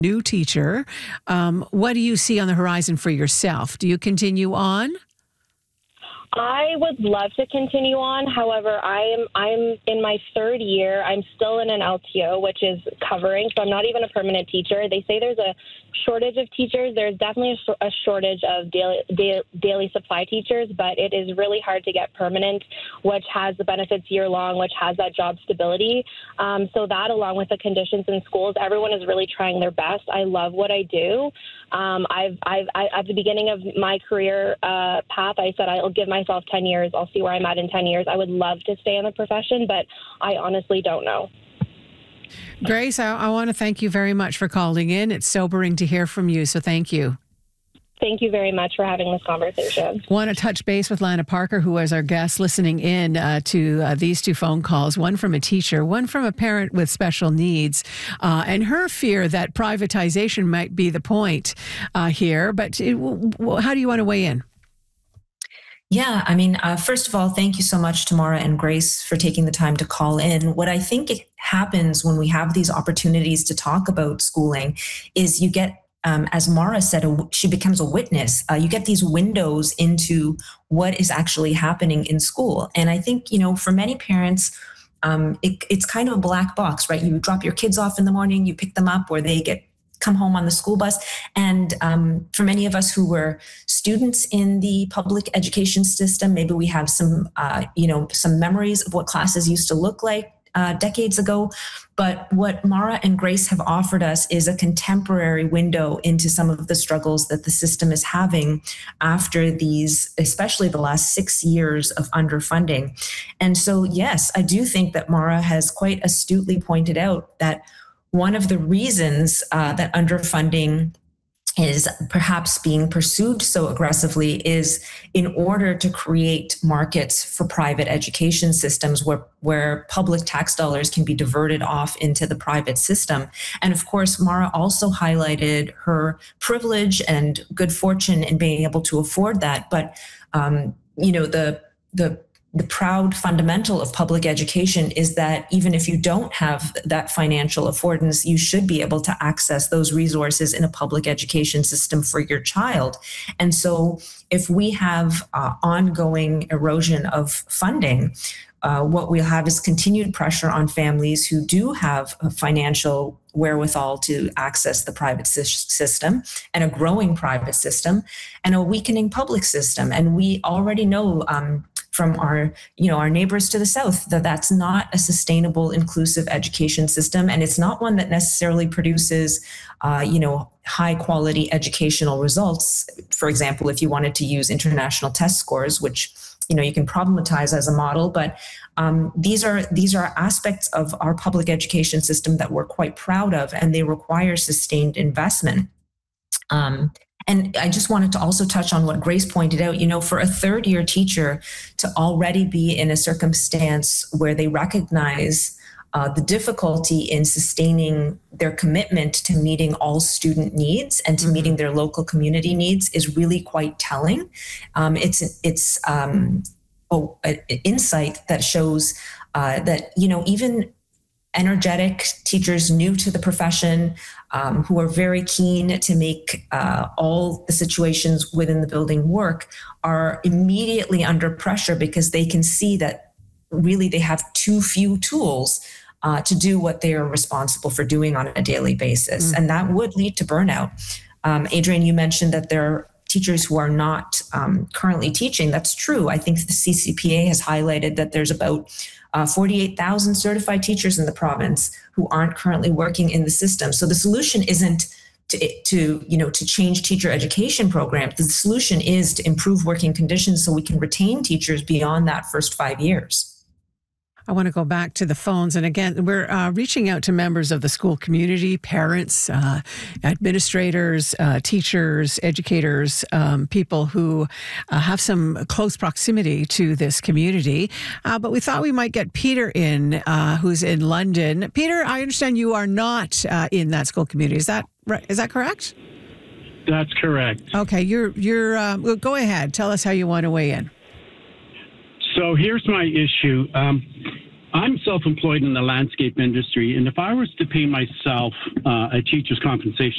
new teacher. What do you see on the horizon for yourself? Do you continue on? I would love to continue on. However, I'm in my third year. I'm still in an LTO, which is covering, so I'm not even a permanent teacher. They say there's a shortage of teachers. There's definitely a shortage of daily supply teachers, but it is really hard to get permanent, which has the benefits year long, which has that job stability. So that, along with the conditions in schools, everyone is really trying their best. I love what I do. I've at the beginning of my career path, I said I'll give myself 10 years. I'll see where I'm at in 10 years. I would love to stay in the profession, but I honestly don't know. Grace, I want to thank you very much for calling in. It's sobering to hear from you, so thank you. Thank you very much for having this conversation. Want to touch base with Lana Parker, who is our guest, listening in to these two phone calls, one from a teacher, one from a parent with special needs, and her fear that privatization might be the point here. But how do you want to weigh in? Yeah, I mean, first of all, thank you so much to Mara and Grace for taking the time to call in. What I think happens when we have these opportunities to talk about schooling is you get, as Mara said, she becomes a witness. You get these windows into what is actually happening in school. And I think, for many parents, it's kind of a black box, right? You drop your kids off in the morning, you pick them up, or they come home on the school bus. And for many of us who were students in the public education system, maybe we have some memories of what classes used to look like decades ago. But what Mara and Grace have offered us is a contemporary window into some of the struggles that the system is having after these, especially the last 6 years of underfunding. And so, yes, I do think that Mara has quite astutely pointed out that one of the reasons that underfunding is perhaps being pursued so aggressively is in order to create markets for private education systems where public tax dollars can be diverted off into the private system. And of course, Mara also highlighted her privilege and good fortune in being able to afford that. But, the proud fundamental of public education is that even if you don't have that financial affordance, you should be able to access those resources in a public education system for your child. And so if we have ongoing erosion of funding, what we'll have is continued pressure on families who do have a financial wherewithal to access the private system, and a growing private system, and a weakening public system. And we already know from our neighbors to the south that that's not a sustainable, inclusive education system, and it's not one that necessarily produces high quality educational results. For example, if you wanted to use international test scores, which you can problematize as a model, but these are aspects of our public education system that we're quite proud of, and they require sustained investment. And I just wanted to also touch on what Grace pointed out, for a third year teacher to already be in a circumstance where they recognize the difficulty in sustaining their commitment to meeting all student needs and to meeting their local community needs is really quite telling. It's an insight that shows that, even energetic teachers new to the profession who are very keen to make all the situations within the building work are immediately under pressure because they can see that really they have too few tools to do what they are responsible for doing on a daily basis. And that would lead to burnout. Adrienne, you mentioned that there are teachers who are not currently teaching. That's true. I think the CCPA has highlighted that there's about 48,000 certified teachers in the province who aren't currently working in the system. So the solution isn't to change teacher education programs. The solution is to improve working conditions so we can retain teachers beyond that first 5 years. I want to go back to the phones. And again, we're reaching out to members of the school community, parents, administrators, teachers, educators, people who have some close proximity to this community. But we thought we might get Peter in, who's in London. Peter, I understand you are not in that school community. Is that right? Is that correct? That's correct. Okay, you're. Well, go ahead. Tell us how you want to weigh in. So here's my issue. I'm self-employed in the landscape industry, and if I was to pay myself a teacher's compensation